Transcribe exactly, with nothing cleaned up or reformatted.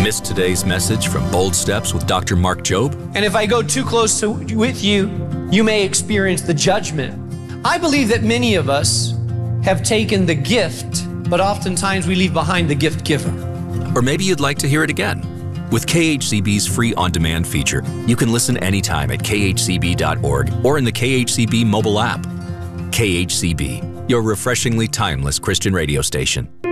Missed today's message from Bold Steps with Doctor Mark Jobe? And if I go too close to, with you, you may experience the judgment. I believe that many of us have taken the gift, but oftentimes we leave behind the gift giver. Or maybe you'd like to hear it again. With K H C B's free on-demand feature, you can listen anytime at K H C B dot org or in the K H C B mobile app. K H C B, your refreshingly timeless Christian radio station.